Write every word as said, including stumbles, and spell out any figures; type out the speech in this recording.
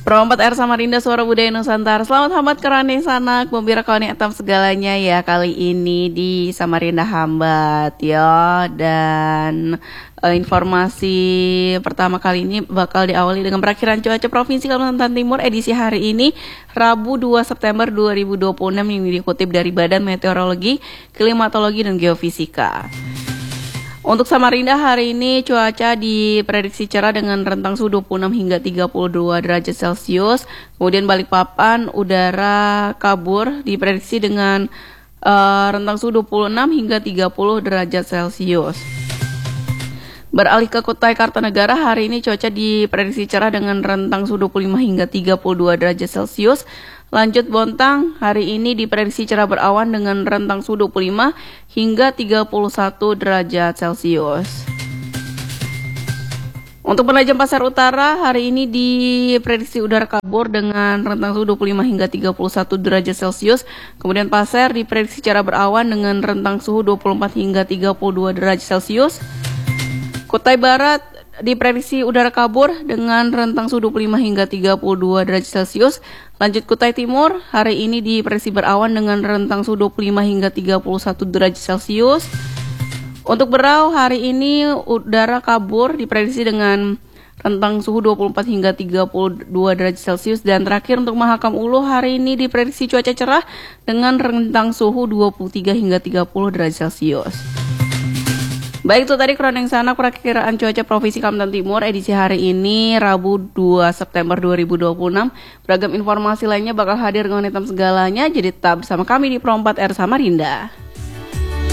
Perompat R Samarinda Suara Budaya Nusantara. Selamat hambat kerane sanak Bombira kawan etam segalanya ya. Kali ini di Samarinda hambat ya. Dan uh, informasi pertama kali ini bakal diawali dengan perakiran cuaca Provinsi Kalimantan Timur edisi hari ini Rabu dua September dua ribu dua puluh enam yang dikutip dari Badan Meteorologi, Klimatologi dan Geofisika. Untuk Samarinda hari ini cuaca diprediksi cerah dengan rentang suhu dua puluh enam hingga tiga puluh dua derajat Celcius. Kemudian Balikpapan udara kabur diprediksi dengan uh, rentang suhu dua puluh enam hingga tiga puluh derajat Celcius. Beralih ke Kutai Kartanegara, hari ini cuaca diprediksi cerah dengan rentang suhu dua puluh lima hingga tiga puluh dua derajat Celcius. Lanjut Bontang, hari ini diprediksi cerah berawan dengan rentang suhu dua puluh lima hingga tiga puluh satu derajat Celcius. Untuk Penajam Pasar Utara, hari ini diprediksi udara kabur dengan rentang suhu dua puluh lima hingga tiga puluh satu derajat Celcius. Kemudian Pasir diprediksi cerah berawan dengan rentang suhu dua puluh empat hingga tiga puluh dua derajat Celcius. Kutai Barat diprediksi udara kabur dengan rentang suhu dua puluh lima hingga tiga puluh dua derajat Celcius. Lanjut Kutai Timur, hari ini diprediksi berawan dengan rentang suhu dua puluh lima hingga tiga puluh satu derajat Celcius. Untuk Berau, hari ini udara kabur diprediksi dengan rentang suhu dua puluh empat hingga tiga puluh dua derajat Celcius. Dan terakhir untuk Mahakam Ulu, hari ini diprediksi cuaca cerah dengan rentang suhu dua puluh tiga hingga tiga puluh derajat Celcius. Baik, itu tadi Kroneng Sanak perakiraan cuaca Provinsi Kalimantan Timur edisi hari ini Rabu dua September dua ribu dua puluh enam. Beragam informasi lainnya bakal hadir dengan hitam segalanya, jadi tetap bersama kami di Perompat R Samarinda.